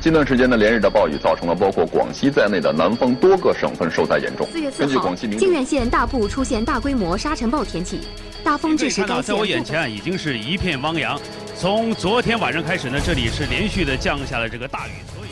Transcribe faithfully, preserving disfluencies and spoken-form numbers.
近段时间呢，连日的暴雨造成了包括广西在内的南方多个省份受灾严重。 四月四号，靖远县大部出现大规模沙尘暴天气，大风致使该县。 在我眼前啊，已经是一片汪洋。从昨天晚上开始呢，这里是连续的降下了这个大雨。